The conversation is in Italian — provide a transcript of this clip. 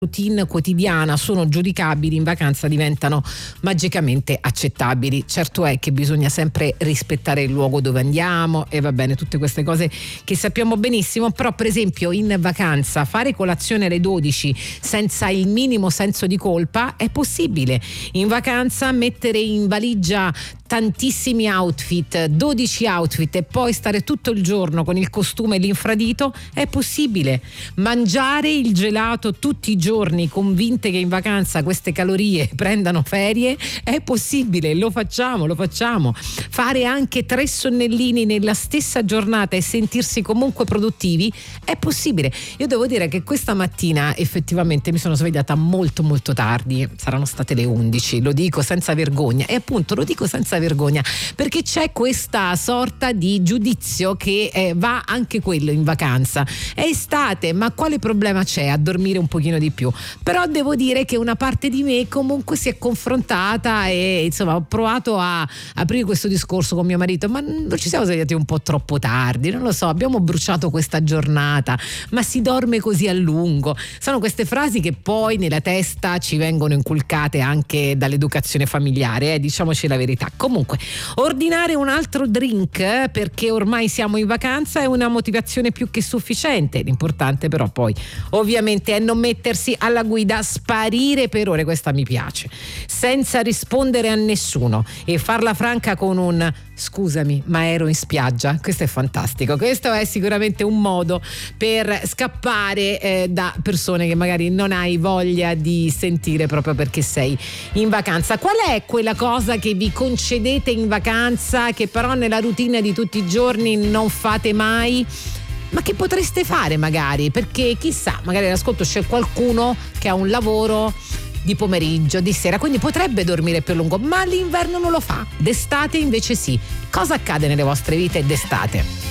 routine quotidiana sono giudicabili, in vacanza diventano magicamente accettabili. Certo è che bisogna sempre rispettare il luogo dove andiamo e va bene, tutte queste cose che sappiamo benissimo, però per esempio in vacanza fare colazione alle 12 senza il minimo senso di colpa è possibile. In vacanza mettere in valigia tantissimi outfit, 12 outfit, e poi stare tutto il giorno con il costume e l'infradito è possibile. Mangiare il gelato tutti i giorni convinte che in vacanza queste calorie prendano ferie è possibile, lo facciamo. Fare anche 3 sonnellini nella stessa giornata e sentirsi comunque produttivi è possibile. Io devo dire che questa mattina effettivamente mi sono svegliata molto molto tardi, saranno state le 11, lo dico senza vergogna, e appunto lo dico senza vergogna perché c'è questa sorta di giudizio che va anche quello in vacanza. È estate, ma quale problema c'è a dormire un pochino di più? Però devo dire che una parte di me comunque si è confrontata e insomma ho provato a aprire questo discorso con mio marito, ma non ci siamo svegliati un po' troppo tardi? Non lo so, abbiamo bruciato questa giornata, ma si dorme così a lungo? Sono queste frasi che poi nella testa ci vengono inculcate anche dall'educazione familiare, diciamoci la verità. Comunque, ordinare un altro drink perché ormai siamo in vacanza è una motivazione più che sufficiente. L'importante però poi ovviamente è non mettersi alla guida, sparire per ore, questa mi piace, senza rispondere a nessuno e farla franca con un scusami ma ero in spiaggia. Questo è fantastico, questo è sicuramente un modo per scappare da persone che magari non hai voglia di sentire proprio perché sei in vacanza. Qual è quella cosa che vi concedete in vacanza che però nella routine di tutti i giorni non fate mai, ma che potreste fare magari? Perché chissà, magari all'ascolto c'è qualcuno che ha un lavoro di pomeriggio, di sera, quindi potrebbe dormire più a lungo, ma l'inverno non lo fa, d'estate invece sì. Cosa accade nelle vostre vite d'estate?